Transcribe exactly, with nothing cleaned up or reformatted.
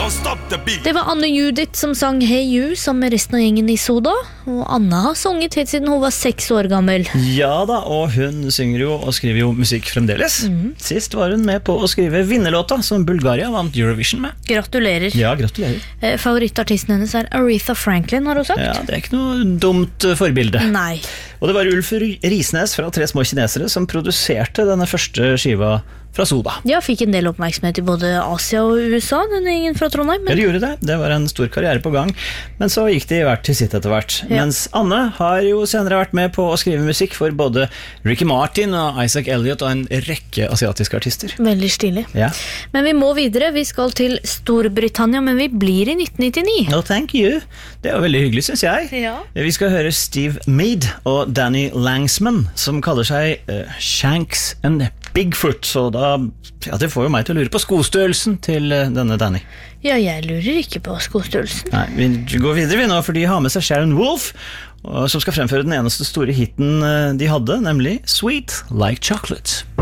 don't stop the beat. Det var Anne Judith som sang Hey You sammen med resten av gjengen i Soda. Og Anna har sunget helt siden hun var seks år gammel. Ja da, og hun synger jo og skriver jo musikk fremdeles. Mm. Sist var hun med på å skrive vinnerlåta som Bulgaria vant Eurovision med. Gratulerer. Ja, gratulerer. eh, Favorittartisten hennes er Aretha Franklin, har hun sagt. Ja, det er ikke noe dumt forbilde. Nei. Og det var Ulf Risnes fra Tre små kinesere som produserte denne første skiva fra Soda. Ja, fikk en del oppmerksomhet i både Asia og U S A, denne gjengen fra Trondheim. Men... Ja, de gjorde det. Det var en stor karriere på gang. Men så gikk de hvert til sitt etter hvert. Ja. Mens Anne har jo senere vært med på å skrive musikk for både Ricky Martin og Isaac Elliot og en rekke asiatiske artister. Veldig stilig. Ja. Men vi må videre. Vi skal til Storbritannia, men vi blir i nitten nittini. No, thank you. Det var veldig hyggelig, synes jeg. Ja. Vi skal høre Steve Mead og Danny Langsman, som kaller seg uh, Shanks and Bigfoot, så da, ja, det får jo meg til å lure på skostørrelsen til uh, denne Danny. Ja, jeg lurer ikke på skostørrelsen. Nei, vi går videre vi nå, for de har med seg Sharon Wolf, som skal fremføre den eneste store hitten uh, de hadde, nemlig Sweet Like Chocolate.